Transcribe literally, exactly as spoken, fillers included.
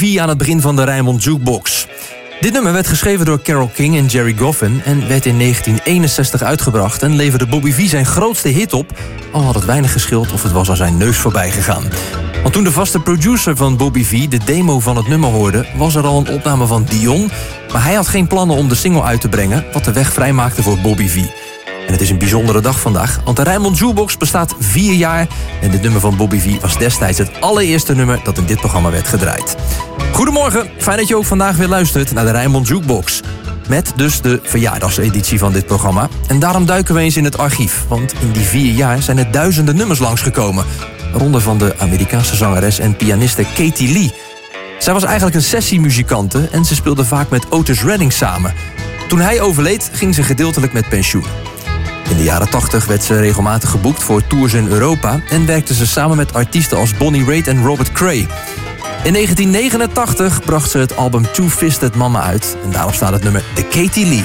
Wie aan het begin van de Rijnmond Jukebox. Dit nummer werd geschreven door Carole King en Jerry Goffin en werd in negentien eenenzestig uitgebracht en leverde Bobby Vee zijn grootste hit op, al had het weinig geschild of het was aan zijn neus voorbij gegaan. Want toen de vaste producer van Bobby Vee de demo van het nummer hoorde, was er al een opname van Dion, maar hij had geen plannen om de single uit te brengen, wat de weg vrijmaakte voor Bobby Vee. En het is een bijzondere dag vandaag, want de Rijnmond Jukebox bestaat vier jaar en dit nummer van Bobby Vee was destijds het allereerste nummer dat in dit programma werd gedraaid. Goedemorgen, fijn dat je ook vandaag weer luistert naar de Rijnmond Jukebox. Met dus de verjaardagseditie van dit programma. En daarom duiken we eens in het archief, want in die vier jaar zijn er duizenden nummers langsgekomen. Waaronder van de Amerikaanse zangeres en pianiste Katie Lee. Zij was eigenlijk een sessiemuzikante en ze speelde vaak met Otis Redding samen. Toen hij overleed, ging ze gedeeltelijk met pensioen. In de jaren tachtig werd ze regelmatig geboekt voor tours in Europa en werkte ze samen met artiesten als Bonnie Raitt en Robert Cray. In negentien negenentachtig bracht ze het album Two-Fisted Mama uit en daarop staat het nummer The Katie Lee.